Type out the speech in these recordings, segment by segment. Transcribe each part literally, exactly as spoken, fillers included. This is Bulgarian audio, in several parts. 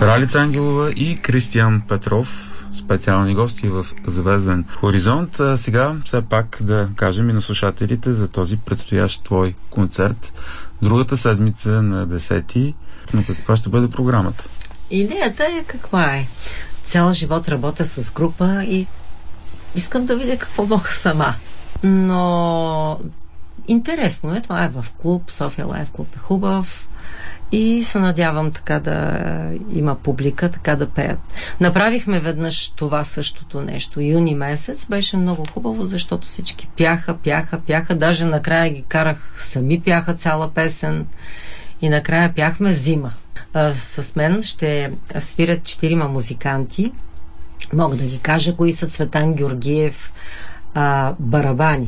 Ралица Ангелова и Кристиян Петров, специални гости в Звезден хоризонт. А сега все пак да кажем и на слушателите за този предстоящ твой концерт другата седмица на десети. Но каква ще бъде програмата? Идеята е каква е. Цял живот работя с група и искам да видя какво мога сама. Но интересно е, това е в клуб, София Лайф клуб е хубав и се надявам така да има публика, така да пеят. Направихме веднъж това същото нещо. Юни месец беше много хубаво, защото всички пяха, пяха, пяха. Даже накрая ги карах, сами пяха цяла песен и накрая пяхме зима. А, с мен ще свирят четирима музиканти. Мога да ги кажа кои са: Цветан Георгиев, а, барабани,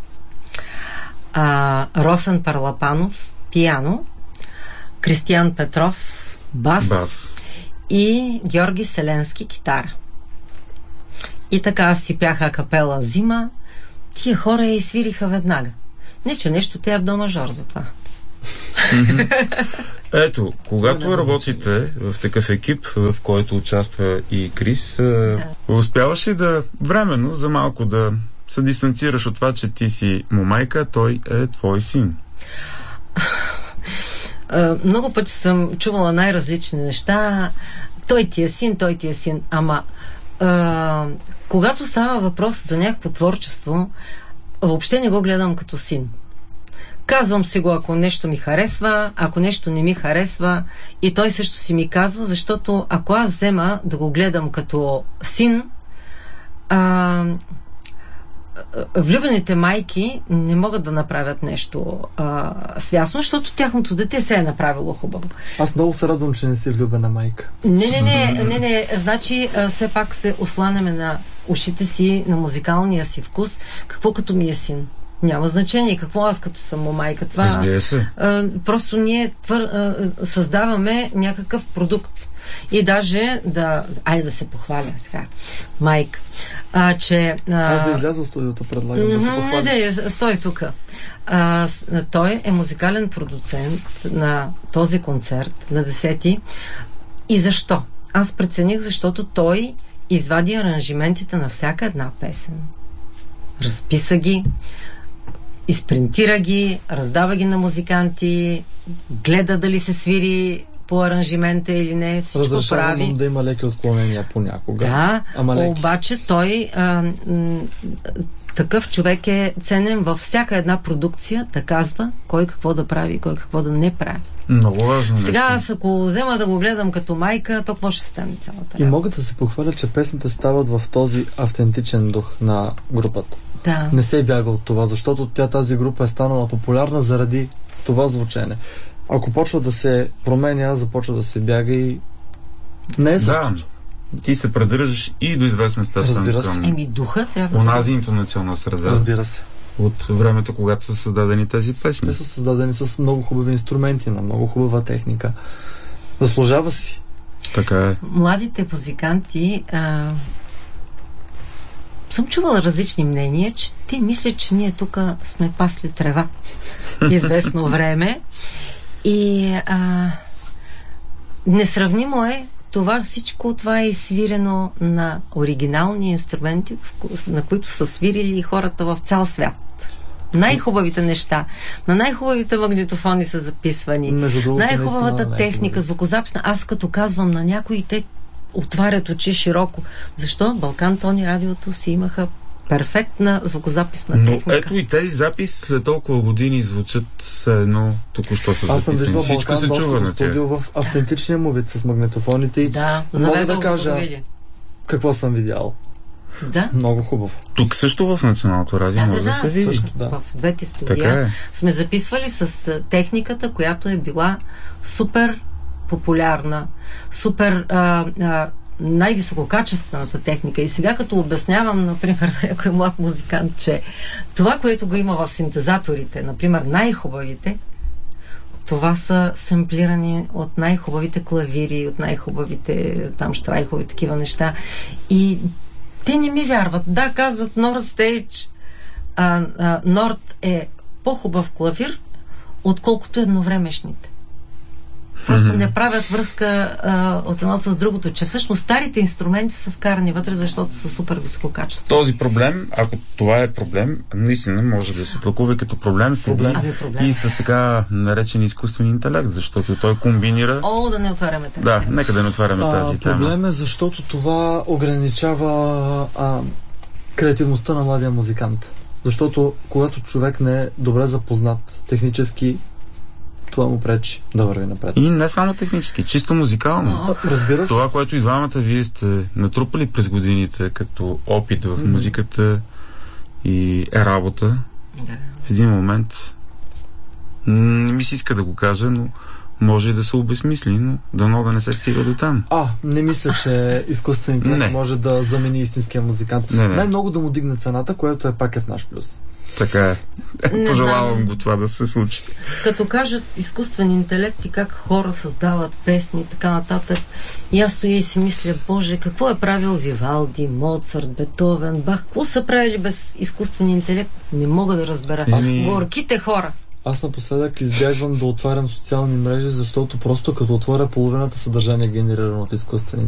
а, Росен Парлапанов, пиано, Кристиян Петров, бас, бас и Георги Селенски, китара. И така си пяха капела зима. Тия хора я изсвириха веднага. Не, че нещо те е в до мажор за това. Ето, когато работите в такъв екип, в който участва и Крис, да. Успяваш ли да временно, за малко да се дистанцираш от това, че ти си му майка, той е твой син? Много пъти съм чувала най-различни неща. Той ти е син, той ти е син. Ама а, когато става въпрос за някакво творчество, въобще не го гледам като син. Казвам си го, ако нещо ми харесва, ако нещо не ми харесва, и той също си ми казва, защото ако аз взема да го гледам като син, а, влюбените майки не могат да направят нещо а, свясно, защото тяхното дете се е направило хубаво. Аз много се радвам, че не си влюбена майка. Не, не, не, не, не. Значи, а, все пак се осланяме на ушите си, на музикалния си вкус. Какво като ми е син? Няма значение. Какво аз като съм му майка? Това, Разбира се. А, просто ние твър, а, създаваме някакъв продукт. И даже да... Айде да се похваля сега. Майка. А, че... А, аз да изляза от студиото, предлагам да се похвалиш. Не, не, стой тук. А, той е музикален продуцент на този концерт на десети. И защо? Аз прецених, защото той извади аранжиментите на всяка една песен. Разписа ги, изпринтира ги, раздава ги на музиканти, гледа дали се свири по аранжимента или не, всичко разрешавам прави. Разрешавам да има леки отклонения понякога. Да, ама леки. Обаче той а, м- такъв човек е ценен във всяка една продукция да казва кой какво да прави, кой какво да не прави. Много важно. Сега аз ако взема да го гледам като майка, то какво ще стане цялата? И мога да се похваля, че песните стават в този автентичен дух на групата. Да. Не се бяга от това, защото тя, тази група е станала популярна заради това звучене. Ако почва да се променя, започва да се бяга и не е същото. Да, ти се придържаш и до известен степен към Еми, духа трябва онази да... интонационна среда. Разбира се. От времето, когато са създадени тези песни. Те са създадени с много хубави инструменти, на много хубава техника. Заслужава си. Така е. Младите музиканти а... съм чувала различни мнения, че те мислят, че ние тук сме пасли трева известно време. И а, несравнимо е това, всичко това е свирено на оригинални инструменти, на които са свирили и хората в цял свят. Най-хубавите неща, на най-хубавите магнитофони са записвани, най-хубавата техника, звукозаписна. Аз като казвам на някои, те отварят очи широко. Защо? Балкан Тони радиото си имаха перфектна звукозаписна Но техника. ето и тези запис след толкова години звучат все едно току-що са записани. Аз съм виждал Всичко се чува на тях. студио в автентичния му вид с магнитофоните и да, мога да кажа какво съм видял. Да. Много хубаво. Тук също в Националното радио да, може да, да, да се види. Също, да. В двете студия е. сме записвали с техниката, която е била супер популярна, супер а, а, най-висококачествената техника. И сега като обяснявам, например, на някой млад музикант, че това, което го има в синтезаторите, например, най-хубавите, това са семплирани от най-хубавите клавири, от най-хубавите там штрайхови, такива неща. И те не ми вярват. Да, казват Nord Stage. А, а, Nord е по-хубав клавир, отколкото едновремешните. просто Mm-hmm. не правят връзка а, от едното с другото, че всъщност старите инструменти са вкарани вътре, защото са супер висококачествени. Този проблем, ако това е проблем, наистина може да се тълкува като проблем, седи Проблем. Ами, проблем. и с така наречен изкуствен интелект, защото той комбинира... О, да не отваряме тази Да, тема. нека да не отваряме тази А, тема. проблем е, защото това ограничава а, креативността на младия музикант. Защото когато човек не е добре запознат технически, това му пречи да върви напред. И не само технически, чисто музикално. О, Разбира се. Това, което и двамата вие сте натрупали през годините като опит в музиката и работа, Да. в един момент не ми се иска да го кажа, но може и да се обезмисли, но дано да не се стига до там. А, не мисля, че изкуствен интелект Не. може да замени истинския музикант. Не, не. Най-много да му дигне цената, което е пак е в наш плюс. Така е. Не Пожелавам знам. го това да се случи. Като кажат изкуствен интелект и как хора създават песни и така нататък, и аз стоя и си мисля, боже, какво е правил Вивалди, Моцарт, Бетовен, Бах, какво са правили без изкуствен интелект? Не мога да разбера. Еми- Горките хора. Аз напоследък избягвам да отварям социални мрежи, защото просто като отворя половината съдържание генерирано от изкуствен